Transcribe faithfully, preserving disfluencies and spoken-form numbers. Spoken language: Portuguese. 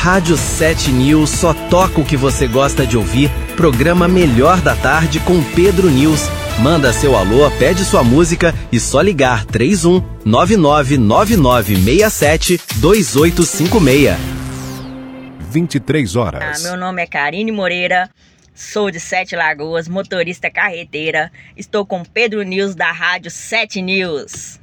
Rádio sete News só toca o que você gosta de ouvir. Programa Melhor da Tarde com Pedro News. Manda seu alô, pede sua música e só ligar três um nove nove nove nove seis sete dois oito cinco seis. vinte e três horas. Ah, meu nome é Karine Moreira, sou de Sete Lagoas, motorista carreteira. Estou com Pedro News da Rádio sete News.